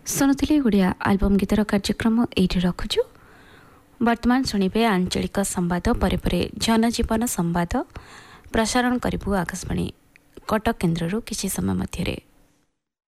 ଶୁଣୁଥିଲି ଓଡ଼ିଆ ଆଲବମ୍ ଗୀତର କାର୍ଯ୍ୟକ୍ରମ ଏଇଠି ରଖୁଛୁ। ବର୍ତ୍ତମାନ ଶୁଣିବେ ଆଞ୍ଚଳିକ ସମ୍ବାଦ, ପରେ ପରେ ଜନଜୀବନ ସମ୍ବାଦ ପ୍ରସାରଣ କରିବୁ ଆକାଶବାଣୀ କଟକ କେନ୍ଦ୍ରରୁ କିଛି ସମୟ ମଧ୍ୟରେ।